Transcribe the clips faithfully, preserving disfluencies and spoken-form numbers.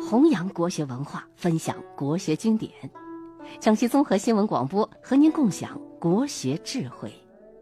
弘扬国学文化，分享国学经典。江西综合新闻广播和您共享国学智慧。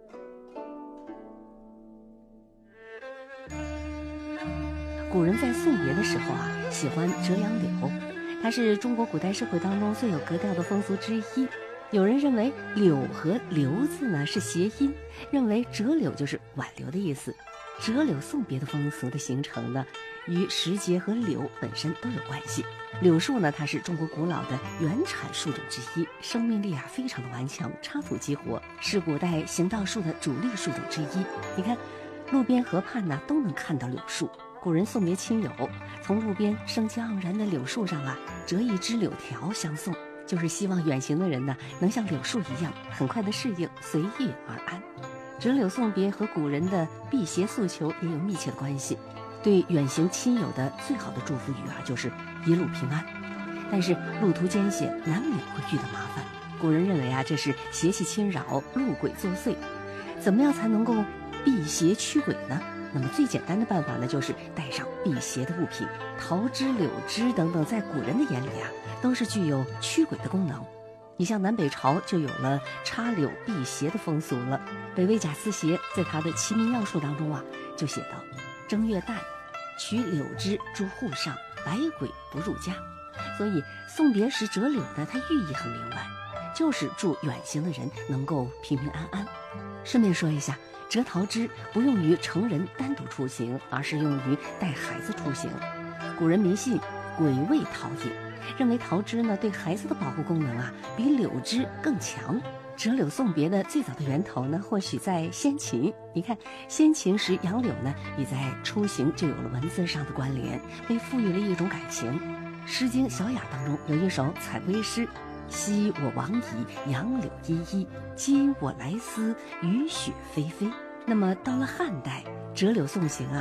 古人在送别的时候啊，喜欢折杨柳，它是中国古代社会当中最有格调的风俗之一。有人认为柳和留字呢是谐音，认为折柳就是挽留的意思。折柳送别的风俗的形成呢，与时节和柳本身都有关系。柳树呢，它是中国古老的原产树种之一，生命力啊非常的顽强，插土激活，是古代行道树的主力树种之一。你看，路边河畔呢都能看到柳树。古人送别亲友，从路边生机盎然的柳树上啊折一枝柳条相送，就是希望远行的人呢能像柳树一样，很快的适应，随遇而安。折柳送别和古人的辟邪诉求也有密切的关系。对远行亲友的最好的祝福语啊，就是一路平安。但是路途艰险，难免会遇到麻烦。古人认为啊，这是邪气侵扰，路鬼作祟。怎么样才能够辟邪驱鬼呢？那么最简单的办法呢，就是带上辟邪的物品。桃枝、柳枝等等，在古人的眼里啊，都是具有驱鬼的功能。你像南北朝就有了插柳辟邪的风俗了。北魏贾思勰在他的《齐民要术》当中啊，就写道：正月旦，取柳枝诸户上，百鬼不入家。所以送别时折柳呢，它寓意很明白，就是祝远行的人能够平平安安。顺便说一下，折桃枝不用于成人单独出行，而是用于带孩子出行。古人迷信鬼味桃也，认为桃枝呢对孩子的保护功能啊比柳枝更强。折柳送别的最早的源头呢，或许在先秦。你看，先秦时杨柳呢，已在出行就有了文字上的关联，被赋予了一种感情。《诗经·小雅》当中有一首采薇诗：昔我往矣，杨柳依依；今我来思，雨雪霏霏。那么到了汉代，折柳送行啊，